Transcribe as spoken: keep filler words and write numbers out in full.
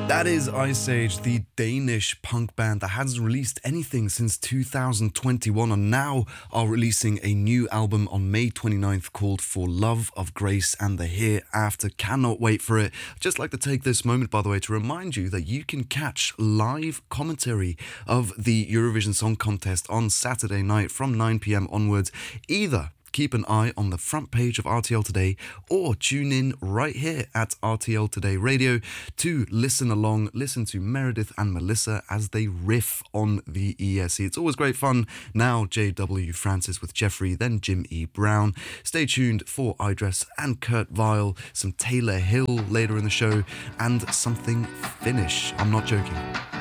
That is Ice Age, the Danish punk band that hasn't released anything since two thousand twenty-one and now are releasing a new album on May twenty-ninth called For Love of Grace and the Hereafter. Cannot wait for it. I'd just like to take this moment, by the way, to remind you that you can catch live commentary of the Eurovision Song Contest on Saturday night from nine p.m. onwards, either keep an eye on the front page of R T L Today or tune in right here at R T L Today Radio to listen along, listen to Meredith and Melissa as they riff on the E S C. It's always great fun. Now J W Francis with Jeffrey, then Jim E. Brown. Stay tuned for Idris and Kurt Vile, some Taylor Hill later in the show, and something Finnish. I'm not joking.